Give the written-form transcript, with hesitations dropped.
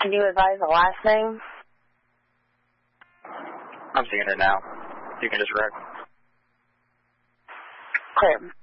Can you advise the last name? I'm seeing it now. You can just wreck. Clear.